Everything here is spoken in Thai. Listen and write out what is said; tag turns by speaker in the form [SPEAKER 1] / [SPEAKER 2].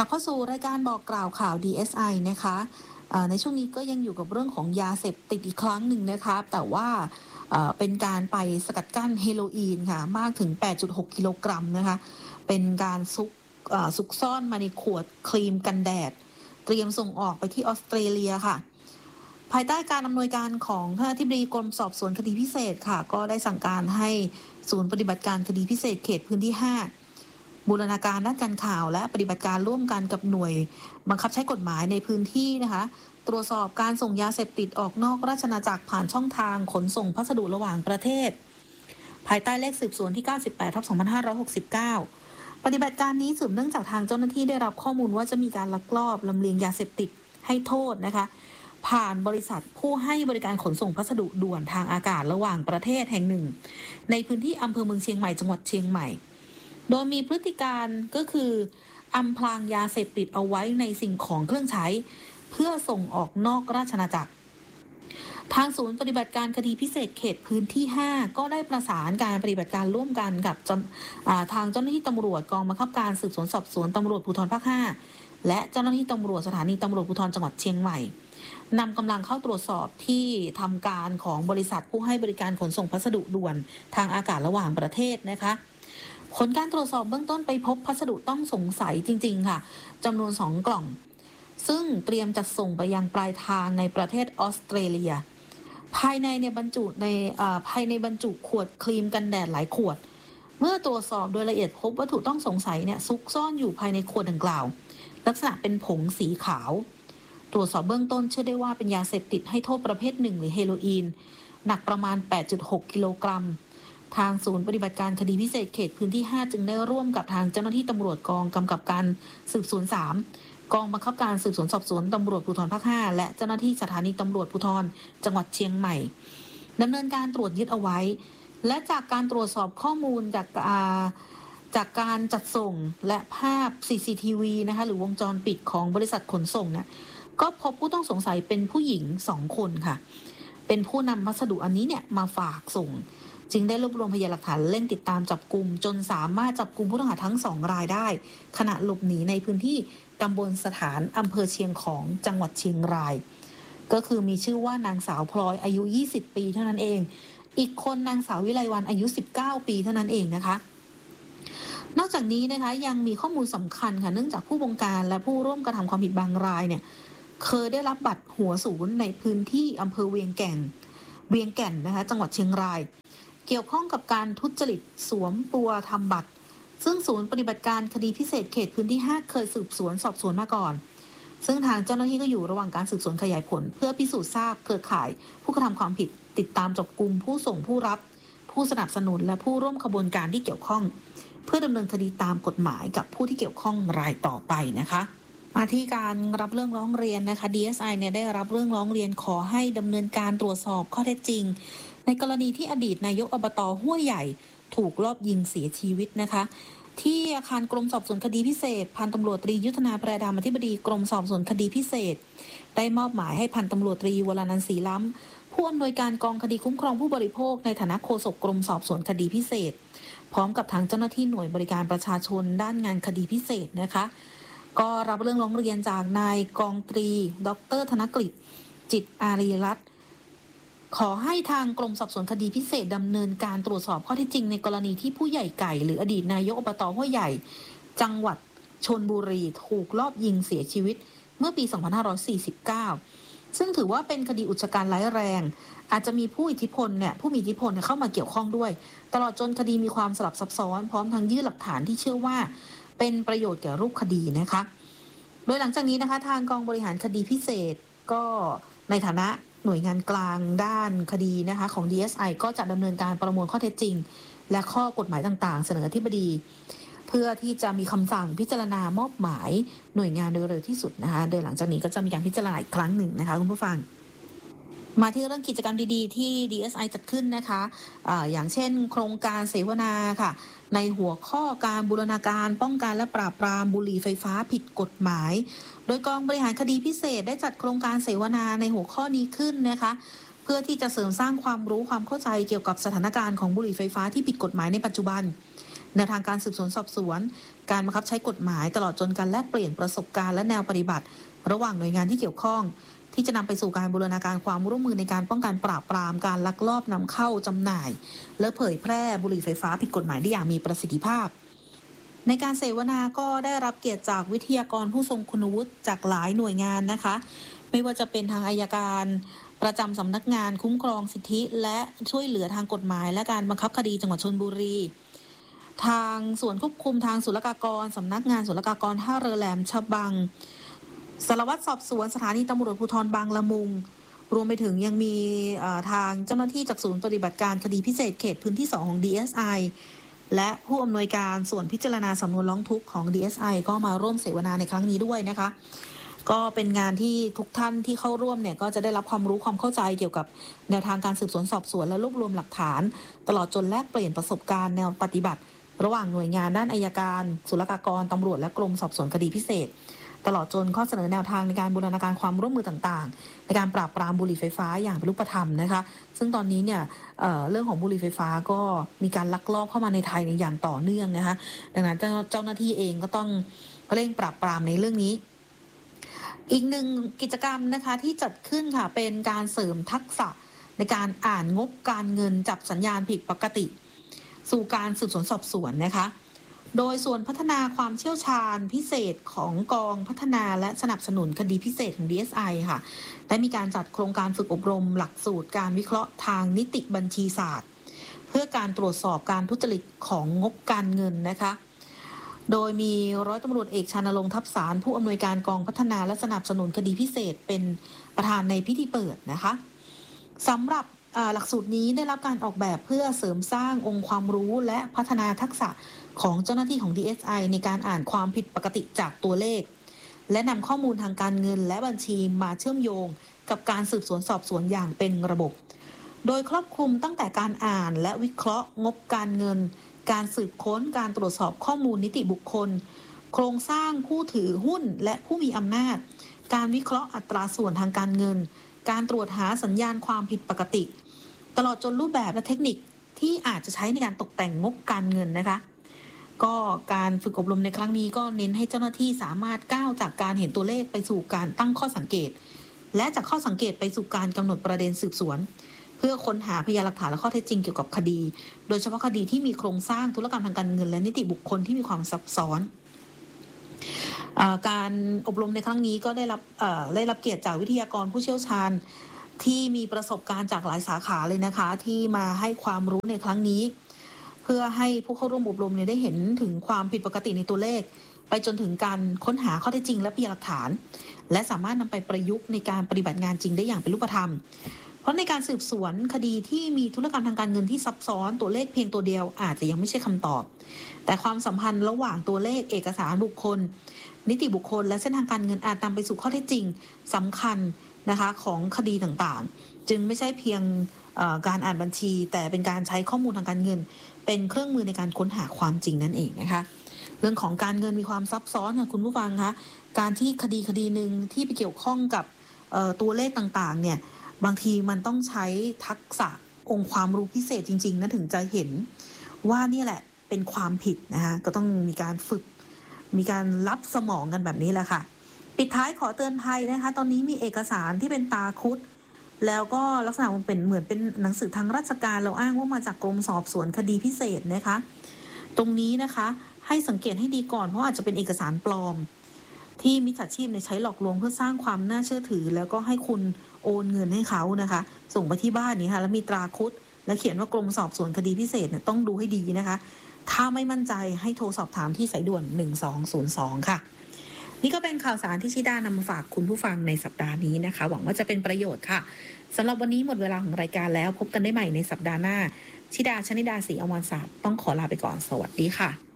[SPEAKER 1] กลับเข้าสู่รายการบอกกล่าวข่าว DSI นะคะในช่วงนี้ก็ยังอยู่กับเรื่องของยาเสพติดอีกครั้งหนึ่งนะคะแต่ว่าเป็นการไปสกัดกั้นเฮโรอีนค่ะมากถึง 8.6 กิโลกรัมนะคะเป็นการซุกซ่อนมาในขวดครีมกันแดดเตรียมส่งออกไปที่ออสเตรเลียค่ะภายใต้การอำนวยการของท่านอธิบดีกรมสอบสวนคดีพิเศษค่ะก็ได้สั่งการให้ศูนย์ปฏิบัติการคดีพิเศษเขตพื้นที่ 5บูรณาการด้านการข่าวและปฏิบัติการร่วมกันกับหน่วยบังคับใช้กฎหมายในพื้นที่นะคะตรวจสอบการส่งยาเสพติดออกนอกราชอาณาจักรผ่านช่องทางขนส่งพัสดุระหว่างประเทศภายใต้เลขสืบสวนที่ 98/2569 ปฏิบัติการนี้สืบเนื่องจากทางเจ้าหน้าที่ได้รับข้อมูลว่าจะมีการลักลอบลำเลียงยาเสพติดให้โทษนะคะผ่านบริษัทผู้ให้บริการขนส่งพัสดุด่วนทางอากาศระหว่างประเทศแห่งหนึ่งในพื้นที่อำเภอเมืองเชียงใหม่จังหวัดเชียงใหม่โดยมีพฤติการก็คืออำพรางยาเสพติดเอาไว้ในสิ่งของเครื่องใช้เพื่อส่งออกนอกราชอาณาจักรทางศูนย์ปฏิบัติการคดีพิเศษเขตพื้นที่ 5ก็ได้ประสานการปฏิบัติการร่วมกันกับทางเจ้าหน้าที่ตำรวจกองบังคับการสืบสวนสอบสวนตำรวจภูธรภาค 5และเจ้าหน้าที่ตำรวจสถานีตำรวจภูธรจังหวัดเชียงใหม่นำกำลังเข้าตรวจสอบที่ทำการของบริษัทผู้ให้บริการขนส่งพัสดุด่วนทางอากาศระหว่างประเทศนะคะผลการตรวจสอบเบื้องต้นไปพบพัสดุต้องสงสัยจริงๆค่ะจำนวน2 กล่องซึ่งเตรียมจัดส่งไปยังปลายทางในประเทศออสเตรเลียภายในบรรจุขวดครีมกันแดดหลายขวดเมื่อตรวจสอบโดยละเอียดพบวัตถุต้องสงสัยเนี่ยซุกซ่อนอยู่ภายในขวดดังกล่าวลักษณะเป็นผงสีขาวตรวจสอบเบื้องต้นเชื่อได้ว่าเป็นยาเสพติดให้โทษประเภท1หรือเฮโรอีนหนักประมาณ 8.6 กิโลกรัมทางศูนย์ปฏิบัติการคดีพิเศษเขตพื้นที่ 5จึงได้ร่วมกับทางเจ้าหน้าที่ตำรวจกองกำกับการสืบสวน 3กองบังคับการสืบสวนสอบสวนตำรวจภูธรภาค 5และเจ้าหน้าที่สถานีตำรวจภูธรจังหวัดเชียงใหม่ดำเนินการตรวจยึดเอาไว้และจากการตรวจสอบข้อมูลจากการจัดส่งและภาพ CCTV นะคะหรือวงจรปิดของบริษัทขนส่งเนี่ยก็พบผู้ต้องสงสัยเป็นผู้หญิง2 คนค่ะเป็นผู้นำพัสดุอันนี้เนี่ยมาฝากส่งจึงได้รวบรวมพยานหลักฐานเร่งติดตามจับกุมจนสามารถจับกุมผู้ต้องหาทั้ง2 รายได้ขณะหลบหนีในพื้นที่ตำบลสถานอำเภอเชียงของจังหวัดเชียงรายก็คือมีชื่อว่านางสาวพลอยอายุ20 ปีเท่านั้นเองอีกคนนางสาววิไลวรรณอายุ19 ปีเท่านั้นเองนะคะนอกจากนี้นะคะยังมีข้อมูลสำคัญค่ะเนื่องจากผู้บงการและผู้ร่วมกระทำความผิดบางรายเนี่ยเคยได้รับบัตรหัวศูนย์ในพื้นที่อำเภอเวียงแก่นนะคะจังหวัดเชียงรายเกี่ยวข้องกับการทุจริตสวมตัวทำบัตรซึ่งศูนย์ปฏิบัติการคดีพิเศษเขตพื้นที่ 5เคยสืบสวนสอบสวนมาก่อนซึ่งทางเจ้าหน้าที่ก็อยู่ระหว่างการสืบสวนขยายผลเพื่อพิสูจน์ทราบเครือข่ายผู้กระทำความผิดติดตามจับกุมผู้ส่งผู้รับผู้สนับสนุนและผู้ร่วมขบวนการที่เกี่ยวข้องเพื่อดำเนินคดีตามกฎหมายกับผู้ที่เกี่ยวข้องรายต่อไปนะคะมาที่การรับเรื่องร้องเรียนนะคะ DSI เนี่ยได้รับเรื่องร้องเรียนขอให้ดำเนินการตรวจสอบข้อเท็จจริงในกรณีที่อดีตนายกอบต.ห้วยใหญ่ถูกลอบยิงเสียชีวิตนะคะที่อาคารกรมสอบสวนคดีพิเศษพันตำรวจตรียุทธนาแปรดามอธิบดีกรมสอบสวนคดีพิเศษได้มอบหมายให้พันตำรวจตรีวรนันท์ศรีล้ำผู้อำนวยการกองคดีคุ้มครองผู้บริโภคในฐานะโฆษกกรมสอบสวนคดีพิเศษพร้อมกับทางเจ้าหน้าที่หน่วยบริการประชาชนด้านงานคดีพิเศษนะคะก็รับเรื่องร้องเรียนจากนายกองตรีดร.ธนกฤษจิตอารีรัตน์ขอให้ทางกรมสอบสวนคดีพิเศษดำเนินการตรวจสอบข้อเท็จจริงในกรณีที่ผู้ใหญ่ไก่หรืออดีตนายกอบต.ห้วยใหญ่จังหวัดชลบุรีถูกลอบยิงเสียชีวิตเมื่อปี 2549 ซึ่งถือว่าเป็นคดีอุกชะกันร้ายแรงอาจจะมีผู้มีอิทธิพลเข้ามาเกี่ยวข้องด้วยตลอดจนคดีมีความสลับซับซ้อนพร้อมทั้งยื่นหลักฐานที่เชื่อว่าเป็นประโยชน์แก่รูปคดีนะคะโดยหลังจากนี้นะคะทางกองบริหารคดีพิเศษก็ในฐานะหน่วยงานกลางด้านคดีนะคะของ DSI ก็จะดำเนินการประมวลข้อเท็จจริงและข้อกฎหมายต่างๆเสนออธิบดีเพื่อที่จะมีคำสั่งพิจารณามอบหมายหน่วยงานโดยเร็วที่สุดนะคะโดยหลังจากนี้ก็จะมีการพิจารณาอีกครั้งหนึ่งนะคะคุณผู้ฟังมาที่เรื่องกิจกรรมดีๆที่ DSI จัดขึ้นนะคะอย่างเช่นโครงการเสวนาค่ะในหัวข้อการบูรณาการป้องกันและปราบปรามบุหรี่ไฟฟ้าผิดกฎหมายโดยกองบริหารคดีพิเศษได้จัดโครงการเสวนาในหัวข้อนี้ขึ้นนะคะเพื่อที่จะเสริมสร้างความรู้ความเข้าใจเกี่ยวกับสถานการณ์ของบุหรี่ไฟฟ้าที่ผิดกฎหมายในปัจจุบันแนวทางการสืบสวนสอบสวนการบังคับใช้กฎหมายตลอดจนการแลกเปลี่ยนประสบการณ์และแนวปฏิบัติระหว่างหน่วยงานที่เกี่ยวข้องที่จะนำไปสู่การบูรณาการความร่วมมือในการป้องกันปราบปรามการลักลอบนำเข้าจำหน่ายและเผยแพร่บุหรี่ไฟฟ้าผิดกฎหมายได้อย่างมีประสิทธิภาพในการเสวนาก็ได้รับเกียรติจากวิทยากรผู้ทรงคุณวุฒิจากหลายหน่วยงานนะคะไม่ว่าจะเป็นทางอัยการประจำสำนักงานคุ้มครองสิทธิและช่วยเหลือทางกฎหมายและการบังคับคดีจังหวัดชลบุรีทางส่วนควบคุมทางศุลกากรสำนักงานศุลกากรท่าเรือแหลมฉบังสารวัตรสอบสวนสถานีตำรวจภูธรบางละมุงรวมไปถึงยังมีทางเจ้าหน้าที่จากศูนย์ปฏิบัติการคดีพิเศษเขตพื้นที่2ของ DSI และผู้อำนวยการส่วนพิจารณาสำนวนร้องทุกข์ของ DSI ก็มาร่วมเสวนาในครั้งนี้ด้วยนะคะก็เป็นงานที่ทุกท่านที่เข้าร่วมเนี่ยก็จะได้รับความรู้ความเข้าใจเกี่ยวกับแนวทางการสืบสวนสอบสวนและรวบรวมหลักฐานตลอดจนแลกเปลี่ยนประสบการณ์แนวปฏิบัติระหว่างหน่วยงานด้านอัยการศุลกากรตำรวจและกรมสอบสวนคดีพิเศษตลอดจนข้อเสนอแนวทางในการบูรณาการความร่วมมือต่างๆในการปราบปรามบุหรี่ไฟฟ้าอย่างเป็นรูปธรรมนะคะซึ่งตอนนี้เนี่ยเรื่องของบุหรี่ไฟฟ้าก็มีการลักลอบเข้ามาในไทยในอย่างต่อเนื่องนะคะดังนั้นเจ้าหน้าที่เองก็ต้องเร่งปราบปรามในเรื่องนี้อีกหนึ่งกิจกรรมนะคะที่จัดขึ้นค่ะเป็นการเสริมทักษะในการอ่านงบการเงินจับสัญญาณผิดปกติสู่การสืบสวนสอบสวนนะคะโดยส่วนพัฒนาความเชี่ยวชาญพิเศษของกองพัฒนาและสนับสนุนคดีพิเศษของ DSI ค่ะได้มีการจัดโครงการฝึกอบรมหลักสูตรการวิเคราะห์ทางนิติบัญชีศาสตร์เพื่อการตรวจสอบการทุจริตของงบการเงินนะคะโดยมีร้อยตำรวจเอกชานรงค์ทัพสารผู้อำนวยการกองพัฒนาและสนับสนุนคดีพิเศษเป็นประธานในพิธีเปิดนะคะสำหรับหลักสูตรนี้ได้รับการออกแบบเพื่อเสริมสร้างองค์ความรู้และพัฒนาทักษะของเจ้าหน้าที่ของ DSI ในการอ่านความผิดปกติจากตัวเลขและนำข้อมูลทางการเงินและบัญชีมาเชื่อมโยงกับการสืบสวนสอบสวนอย่างเป็นระบบโดยครอบคลุมตั้งแต่การอ่านและวิเคราะห์งบการเงินการสืบค้นการตรวจสอบข้อมูลนิติบุคคลโครงสร้างผู้ถือหุ้นและผู้มีอำนาจการวิเคราะห์อัตราส่วนทางการเงินการตรวจหาสัญญาณความผิดปกติตลอดจนรูปแบบและเทคนิคที่อาจจะใช้ในการตกแต่งงบการเงินนะคะก็การฝึกอบรมในครั้งนี้ก็เน้นให้เจ้าหน้าที่สามารถก้าวจากการเห็นตัวเลขไปสู่การตั้งข้อสังเกตและจากข้อสังเกตไปสู่การกำหนดประเด็นสืบสวนเพื่อค้นหาพยานหลักฐานและข้อเท็จจริงเกี่ยวกับคดีโดยเฉพาะคดีที่มีโครงสร้างธุรกรรมทางการเงินและนิติบุคคลที่มีความซับซ้อนการอบรมในครั้งนี้ก็ได้รับเกียรติจากวิทยากรผู้เชี่ยวชาญที่มีประสบการณ์จากหลายสาขาเลยนะคะที่มาให้ความรู้ในครั้งนี้เพื่อให้ผู้เข้าร่วมอบรมได้เห็นถึงความผิดปกติในตัวเลขไปจนถึงการค้นหาข้อเท็จจริงและพยานหลักฐานและสามารถนำไปประยุกต์ในการปฏิบัติงานจริงได้อย่างเป็นรูปธรรมเพราะในการสืบสวนคดีที่มีธุรกรรมทางการเงินที่ซับซ้อนตัวเลขเพียงตัวเดียวอาจจะยังไม่ใช่คำตอบแต่ความสัมพันธ์ระหว่างตัวเลขเอกสารบุคคลนิติบุคคลและเส้นทางการเงินอาจนำไปสู่ข้อเท็จจริงสำคัญนะคะของคดีต่างๆจึงไม่ใช่เพียงการอ่านบัญชีแต่เป็นการใช้ข้อมูลทางการเงินเป็นเครื่องมือในการค้นหาความจริงนั่นเองนะคะเรื่องของการเงินมีความซับซ้อนค่ะคุณผู้ฟังคะการที่คดีหนึ่งที่ไปเกี่ยวข้องกับตัวเลขต่างๆเนี่ยบางทีมันต้องใช้ทักษะองค์ความรู้พิเศษจริงๆนะถึงจะเห็นว่านี่แหละเป็นความผิดนะคะก็ต้องมีการฝึกมีการรับสมองกันแบบนี้แหละค่ะปิดท้ายขอเตือนภัยนะคะตอนนี้มีเอกสารที่เป็นตาคุดแล้วก็ลักษณะมันเป็นเหมือนเป็นหนังสือทางราชการเราอ้างว่ามาจากกรมสอบสวนคดีพิเศษนะคะตรงนี้นะคะให้สังเกตให้ดีก่อนเพราะอาจจะเป็นเอกสารปลอมที่มิจฉาชีพใช้หลอกลวงเพื่อสร้างความน่าเชื่อถือแล้วก็ให้คุณโอนเงินให้เขานะคะส่งไปที่บ้านนี้ค่ะแล้วมีตราคุดและเขียนว่ากรมสอบสวนคดีพิเศษเนี่ยต้องดูให้ดีนะคะถ้าไม่มั่นใจให้โทรสอบถามที่สายด่วน1202ค่ะนี่ก็เป็นข่าวสารที่ชิดานำมาฝากคุณผู้ฟังในสัปดาห์นี้นะคะหวังว่าจะเป็นประโยชน์ค่ะสำหรับวันนี้หมดเวลาของรายการแล้วพบกันได้ใหม่ในสัปดาห์หน้าชิดาชนิดาศรีอมรศักดิ์ต้องขอลาไปก่อนสวัสดีค่ะ